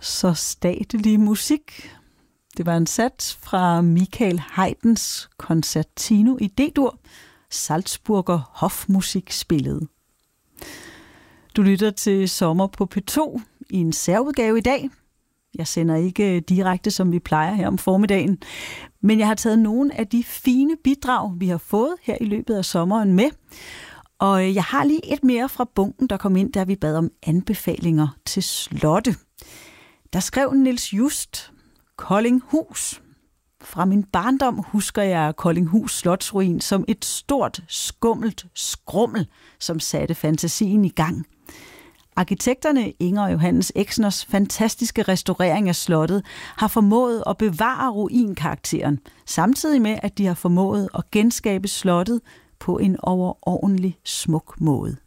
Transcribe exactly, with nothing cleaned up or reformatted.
Så statelig musik. Det var en sats fra Michael Haydns Concertino i D-dur, Salzburger Hofmusik spillede. Du lytter til Sommer på P to i en særudgave i dag. Jeg sender ikke direkte, som vi plejer her om formiddagen, men jeg har taget nogle af de fine bidrag, vi har fået her i løbet af sommeren med. Og jeg har lige et mere fra bunken, der kom ind, da vi bad om anbefalinger til slotte. Der skrev Niels Just, Koldinghus. Fra min barndom husker jeg Koldinghus slotsruin som et stort, skummelt skrummel, som satte fantasien i gang. Arkitekterne Inger og Johannes Exners fantastiske restaurering af slottet har formået at bevare ruinkarakteren, samtidig med, at de har formået at genskabe slottet på en overordentlig smuk måde.